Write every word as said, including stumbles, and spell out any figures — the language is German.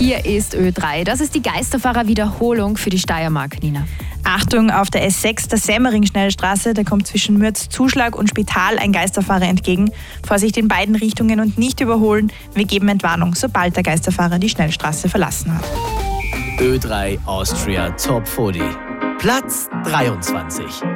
Hier ist Ö drei. Das ist die Geisterfahrer-Wiederholung für die Steiermark, Nina. Achtung, auf der S sechs, der Semmering-Schnellstraße, da kommt zwischen Mürz-Zuschlag und Spital ein Geisterfahrer entgegen. Vorsicht in beiden Richtungen und nicht überholen. Wir geben Entwarnung, sobald der Geisterfahrer die Schnellstraße verlassen hat. Ö drei Austria Top vierzig. Platz dreiundzwanzig.